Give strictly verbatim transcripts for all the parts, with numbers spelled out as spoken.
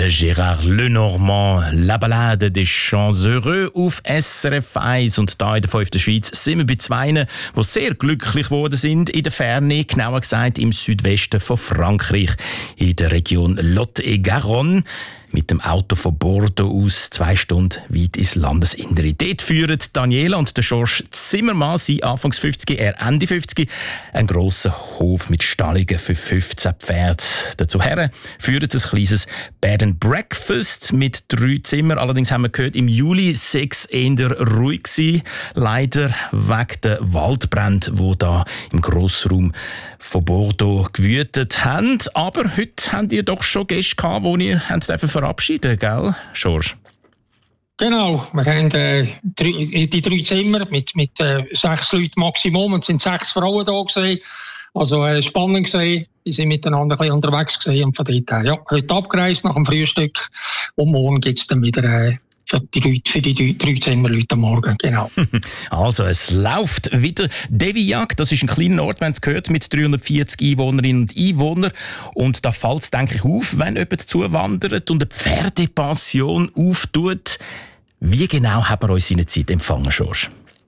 De Gérard Lenormand, La Ballade des Champs Heureux auf S R F eins. Und da in der fünften Schweiz sind wir bei zwei, die sehr glücklich geworden sind in der Ferne, genauer gesagt im Südwesten von Frankreich, in der Region Lot-et-Garonne. Mit dem Auto von Bordeaux aus zwei Stunden weit ins Landesinnere. Dort führen Daniela und der Georges Zimmermann, sie Anfangs fünfzig, er Ende fünfzig, einen grossen Hof mit Stallungen für fünfzehn Pferde. Dazu her führen sie ein kleines Bed and Breakfast mit drei Zimmern. Allerdings haben wir gehört, im Juli sechs eher ruhig gewesen. Leider wegen der Waldbrände, die da im Grossraum von Bordeaux gewütet haben. Aber heute habt ihr doch schon Gäste gehabt, die ihr habt verabschieden, gell, Georges? Genau, wir haben äh, drei, die drei Zimmer mit, mit äh, sechs Leuten Maximum und es sind sechs Frauen da gewesen. Also äh, spannend gewesen. Die sind miteinander ein bisschen unterwegs gewesen und von dort her, ja, heute abgereist nach dem Frühstück und morgen gibt es dann wieder äh, für die Leute, für die drei Zimmerleute am Morgen, genau. Also, es läuft wieder. Devillac, das ist ein kleiner Ort, wenn es gehört, mit dreihundertvierzig Einwohnerinnen und Einwohnern. Und da fällt es, denke ich, auf, wenn jemand zuwandert und eine Pferdepension auftut. Wie genau haben wir uns in der Zeit empfangen, Georges?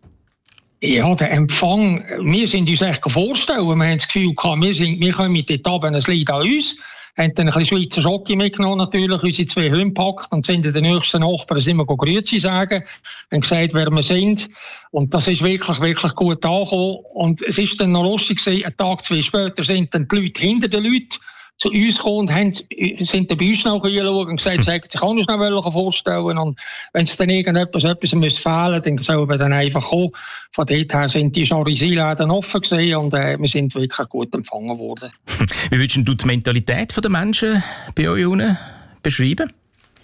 Ja, der Empfang, wir sind uns echt vorstellen. Wir haben das Gefühl gehabt, wir, sind, wir kommen mit dort runter, es liegt an uns. Wir haben dann ein bisschen Schweizer Schocke mitgenommen, natürlich, unsere zwei Hunde gepackt und sind in den nächsten Nachbarn sind wir Grüezi sagen, haben gesagt, wer wir sind. Und das ist wirklich, wirklich gut angekommen. Und es ist dann noch lustig gewesen, einen Tag, zwei später sind dann die Leute hinter den Leuten zu uns gekommen und haben, sind dann bei uns noch geschaut und gesagt, sie hätten sich auch noch vorstellen. Und wenn es dann irgendetwas etwas müsste fehlen, dann sollen wir dann einfach kommen. Von dort her sind die Charisiläden offen gewesen und äh, wir sind wirklich gut empfangen worden. Wie würdest du die Mentalität der Menschen bei euch unten beschreiben?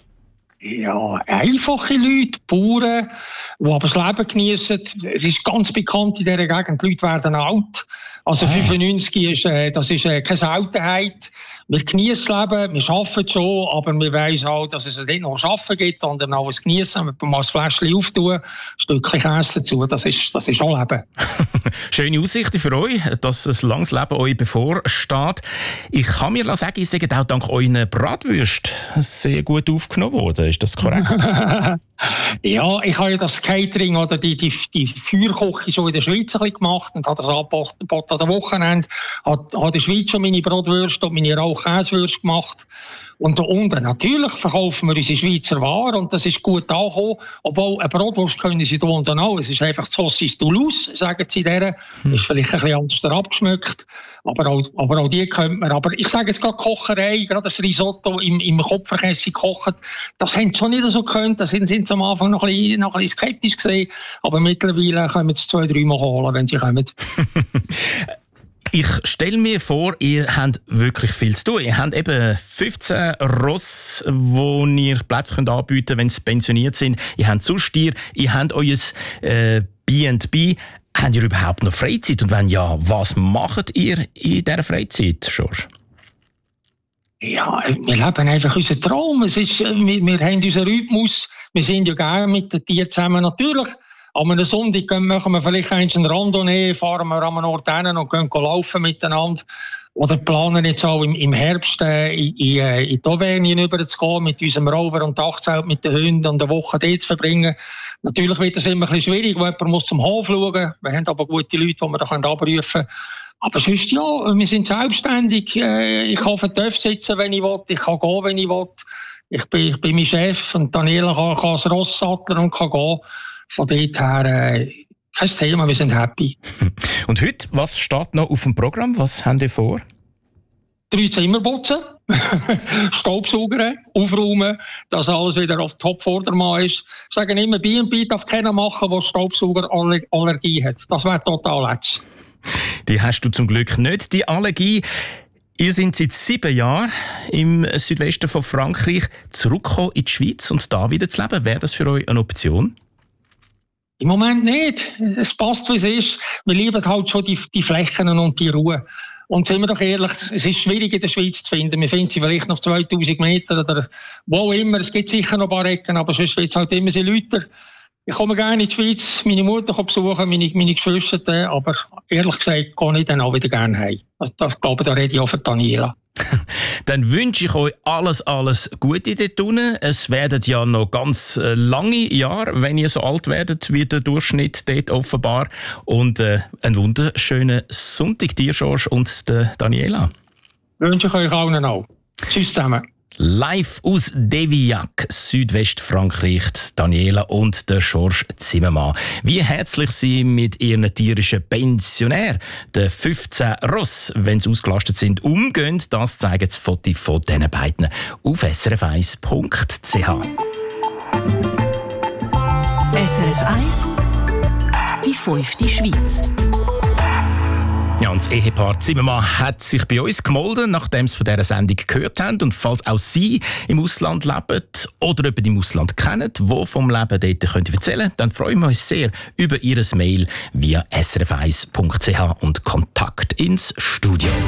Ja, einfache Leute, Bauern, die aber das Leben genießen. Es ist ganz bekannt in dieser Gegend, die Leute werden alt. Also ah. fünfundneunzig ist, äh, das ist äh, keine Seltenheit. Wir genießen das Leben, wir arbeiten schon, aber wir wissen halt, dass es nicht noch Arbeiten gibt, sondern auch ein Genießen. Wir mal ein Fläschchen auftun, ein Stückchen Käse dazu, das ist, das ist auch Leben. Schöne Aussichten für euch, dass ein langes Leben euch bevorsteht. Ich kann mir sagen, ihr seid auch dank euren Bratwürsten sehr gut aufgenommen worden. Ist das korrekt? Ja, ich habe ja das Catering oder die, die, die Feuerkoche schon in der Schweiz ein bisschen gemacht und habe das angeboten an der Wochenende. Habe in der Schweiz schon meine Bratwürste und meine Rauchkäsewürste gemacht. Und da unten natürlich verkaufen wir unsere Schweizer Ware und das ist gut angekommen. Obwohl, eine Bratwurst können sie da unten auch. Es ist einfach Saucisse Toulouse, sagen sie der. Hm. Ist vielleicht ein bisschen anders abgeschmeckt. Aber auch, aber auch die könnte man. Aber ich sage jetzt gerade Kocherei, gerade das Risotto im, im Kopferkäse kochen, das haben sie schon nicht so gekannt. Da sind sie am Anfang noch ein bisschen, noch ein bisschen skeptisch gewesen. Aber mittlerweile können sie zwei, drei Mal holen, wenn sie kommen. Ich stelle mir vor, ihr habt wirklich viel zu tun. Ihr habt eben fünfzehn Ross, wo ihr Plätze anbieten könnt, wenn sie pensioniert sind. Ihr habt Zustier, ihr habt euer äh, B and B. Habt ihr überhaupt noch Freizeit? Und wenn ja, was macht ihr in dieser Freizeit, Georges? Ja, wir leben einfach unseren Traum. Es ist, wir, wir haben unseren Rhythmus. Wir sind ja gerne mit den Tieren zusammen. Natürlich, an einem Sonntag machen wir vielleicht eine Randonnee, fahren wir an einen Ort hin und gehen laufen miteinander. Oder planen jetzt auch im, im Herbst äh, in, in, in die Auvergne rüber zu gehen, mit unserem Rover und Dachzelt mit den Hunden und eine Woche dort zu verbringen. Natürlich wird das immer ein bisschen schwierig, weil jemand muss zum Hof schauen. Wir haben aber gute Leute, die wir da abrufen können. Aber sonst ja, wir sind selbstständig. Ich kann auf den Töpf sitzen, wenn ich will. Ich kann gehen, wenn ich will. Ich bin, ich bin mein Chef und Daniela kann, kann das Ross satteln und kann gehen. Von dort her, äh, kein Thema, wir sind happy. Und heute, was steht noch auf dem Programm? Was haben ihr vor? Drei Zimmer putzen, Staubsaugern, aufräumen, dass alles wieder auf Top-Vordermann ist. Ich sage immer, B and B darf keiner machen, der Staubsaugerallergie hat. Das wäre total letzt. Die hast du zum Glück nicht, die Allergie. Ihr seid seit sieben Jahren im Südwesten von Frankreich zurückgekommen in die Schweiz und da wieder zu leben. Wäre das für euch eine Option? Im Moment nicht. Es passt, wie es ist. Wir lieben halt schon die, die Flächen und die Ruhe. Und sind wir doch ehrlich, es ist schwierig in der Schweiz zu finden. Wir finden sie vielleicht noch zweitausend Meter oder wo immer. Es gibt sicher noch ein paar Ecken, aber sonst wird es halt immer so Leute. Ich komme gerne in die Schweiz, meine Mutter besuchen, meine, meine Geschwister, aber ehrlich gesagt gehe ich dann auch wieder gerne heim. Das, das glaube ich, da rede ich auch für Daniela. Dann wünsche ich euch alles, alles Gute dort unten. Es werden ja noch ganz äh, lange Jahre, wenn ihr so alt werdet wie der Durchschnitt dort offenbar. Und äh, einen wunderschönen Sonntag dir, George, und der Daniela. Wünsche ich euch allen auch. Tschüss zusammen. Live aus Devillac, Südwestfrankreich, Daniela und der George Zimmermann. Wie herzlich sie mit ihren tierischen Pensionär, den fünfzehn Ross, wenn sie ausgelastet sind, umgehen, das zeigen das Foto von diesen beiden auf s r f eins punkt c h. S R F eins, die fünfte Schweiz. Ja, und das Ehepaar Zimmermann hat sich bei uns gemeldet, nachdem sie von dieser Sendung gehört haben. Und falls auch Sie im Ausland leben oder jemanden im Ausland kennen, der vom Leben dort könnt erzählen, dann freuen wir uns sehr über Ihr Mail via s r f eins punkt c h und Kontakt ins Studio.